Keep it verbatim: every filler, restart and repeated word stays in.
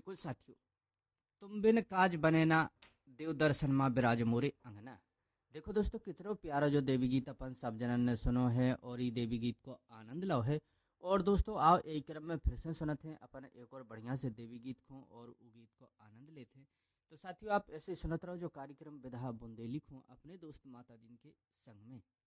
बिल्कुल साथियों, तुम बिन काज बने ना, देव दर्शन माँ बिराज मोरे अंगना। देखो दोस्तों, कितनो प्यारा जो देवी गीत अपन सब जनन ने सुनो है और ये देवी गीत को आनंद लो है। और दोस्तों आओ एक क्रम में फिर से सुनते हैं अपन एक और बढ़िया से देवी गीत को और वो गीत को आनंद लेते हैं। तो साथियों आप ऐसे सुनत रहो जो कार्यक्रम विधा बुंदेली को अपने दोस्त माता जिन के संग में।